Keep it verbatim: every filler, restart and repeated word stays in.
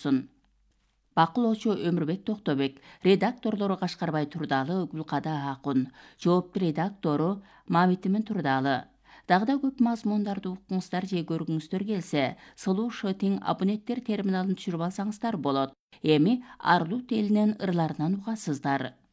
болсун. Бакылоочу Өмүрбек Токтобек, редакторлору Кашкарбай Турдалы, Гүлкада Акун, жоопту редактору Мамитимин Турдалы. Дагы да көп мазмундарды укуңуздар же көргүңүздөр келсе, Сулуу Шотинг абоненттер терминалын түшүрүп алсаңыздар болот. Эми Арлут элинин ырларынан угасыздар.